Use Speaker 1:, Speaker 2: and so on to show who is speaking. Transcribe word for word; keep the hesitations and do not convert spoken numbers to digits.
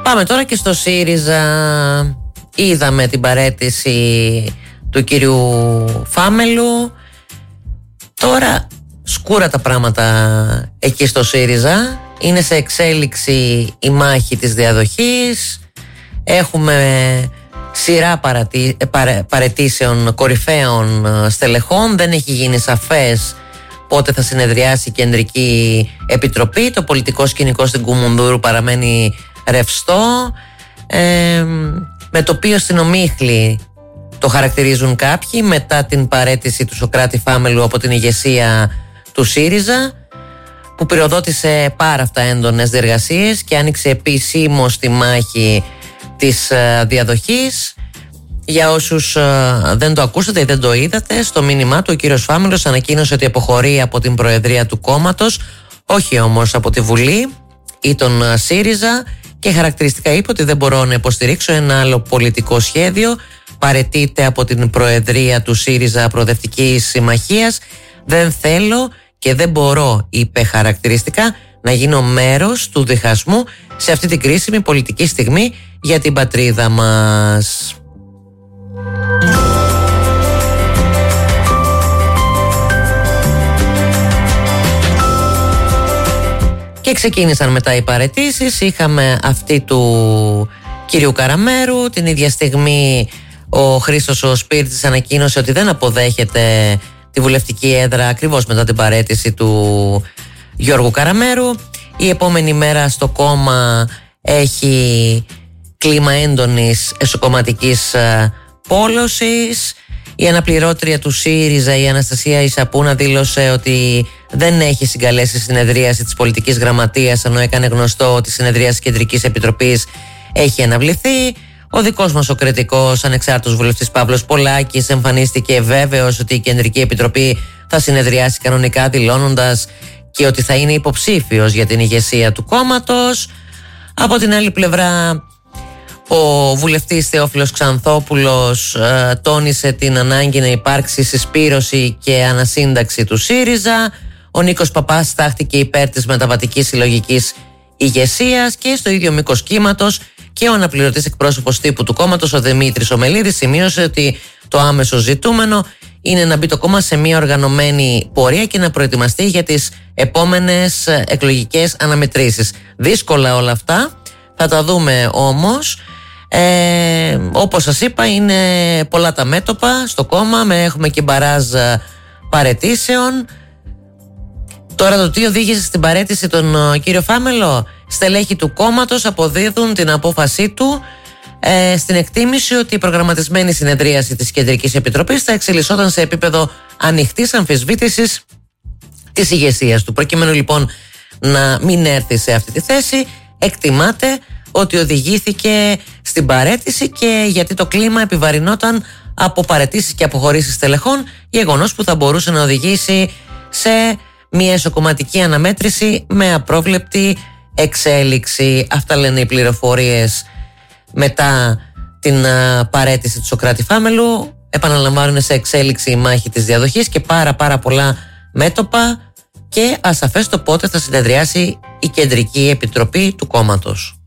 Speaker 1: Πάμε τώρα και στο ΣΥΡΙΖΑ. Είδαμε την παραίτηση του κυρίου Φάμελου. Τώρα σκούρα τα πράγματα εκεί στο ΣΥΡΙΖΑ. Είναι σε εξέλιξη η μάχη της διαδοχής. Έχουμε σειρά παρατη... παρε... παραιτήσεων κορυφαίων στελεχών. Δεν έχει γίνει σαφές πότε θα συνεδριάσει η Κεντρική Επιτροπή. Το πολιτικό σκηνικό στην Κουμουνδούρου παραμένει ρευστό, ε, με το οποίο στην ομίχλη το χαρακτηρίζουν κάποιοι μετά την παραίτηση του Σωκράτη Φάμελου από την ηγεσία του ΣΥΡΙΖΑ, που πυροδότησε πάρα αυτά έντονες διεργασίες και άνοιξε επισήμως τη μάχη της ε, διαδοχής. Για όσους ε, δεν το ακούσατε ή δεν το είδατε, στο μήνυμά του ο κύριος Φάμελος ανακοίνωσε ότι αποχωρεί από την προεδρία του κόμματος, όχι όμως από τη Βουλή ή τον ε, ΣΥΡΙΖΑ, και χαρακτηριστικά είπε ότι δεν μπορώ να υποστηρίξω ένα άλλο πολιτικό σχέδιο. Παραιτείται από την προεδρία του ΣΥΡΙΖΑ Προοδευτικής Συμμαχίας. Δεν θέλω και δεν μπορώ, είπε χαρακτηριστικά, να γίνω μέρος του διχασμού σε αυτή την κρίσιμη πολιτική στιγμή για την πατρίδα μας. Και ξεκίνησαν μετά οι παραιτήσεις. Είχαμε αυτή του κυρίου Καραμέρου. Την ίδια στιγμή ο Χρήστος ο Σπίρτης ανακοίνωσε ότι δεν αποδέχεται τη βουλευτική έδρα ακριβώς μετά την παραίτηση του Γιώργου Καραμέρου. Η επόμενη μέρα στο κόμμα έχει κλίμα έντονης εσωκομματικής πόλωσης. Η αναπληρώτρια του ΣΥΡΙΖΑ, η Αναστασία Ισαπούνα, δήλωσε ότι δεν έχει συγκαλέσει συνεδρίαση της πολιτικής γραμματείας, ενώ έκανε γνωστό ότι η συνεδρίαση της Κεντρικής Επιτροπής έχει αναβληθεί. Ο δικός μας ο κριτικός ανεξάρτητος βουλευτής Παύλος Πολάκης εμφανίστηκε βέβαιος ότι η Κεντρική Επιτροπή θα συνεδριάσει κανονικά, δηλώνοντας και ότι θα είναι υποψήφιος για την ηγεσία του κόμματος. Από την άλλη πλευρά, ο βουλευτής Θεόφιλος Ξανθόπουλος ε, τόνισε την ανάγκη να υπάρξει συσπήρωση και ανασύνταξη του ΣΥΡΙΖΑ. Ο Νίκος Παπάς στάχτηκε υπέρ της μεταβατικής συλλογικής ηγεσίας, και στο ίδιο μήκος κύματος και ο αναπληρωτής εκπρόσωπος τύπου του κόμματος, ο Δημήτρης Ομελίδης, σημείωσε ότι το άμεσο ζητούμενο είναι να μπει το κόμμα σε μια οργανωμένη πορεία και να προετοιμαστεί για τις επόμενες εκλογικές αναμετρήσεις. Δύσκολα όλα αυτά, θα τα δούμε όμως. Ε, όπως σας είπα, είναι πολλά τα μέτωπα στο κόμμα, με, έχουμε και μπαράζ παραιτήσεων. Τώρα το τι οδήγησε στην παραίτηση τον κύριο Φάμελο? Στελέχη του κόμματος αποδίδουν την απόφασή του ε, στην εκτίμηση ότι η προγραμματισμένη συνεδρίαση της Κεντρικής Επιτροπής θα εξελισσόταν σε επίπεδο ανοιχτής αμφισβήτησης της ηγεσίας του. Προκειμένου λοιπόν να μην έρθει σε αυτή τη θέση, εκτιμάται ότι οδηγήθηκε στην παραίτηση, και γιατί το κλίμα επιβαρυνόταν από παραιτήσεις και αποχωρήσεις τελεχών, γεγονός που θα μπορούσε να οδηγήσει σε μια εσωκομματική αναμέτρηση με απρόβλεπτη εξέλιξη. Αυτά λένε οι πληροφορίες μετά την α, παραίτηση του Σωκράτη Φάμελου. Επαναλαμβάνουν, σε εξέλιξη η μάχη της διαδοχής και πάρα πάρα πολλά μέτωπα, και ασαφές το πότε θα συνεδριάσει η Κεντρική Επιτροπή του κόμματος.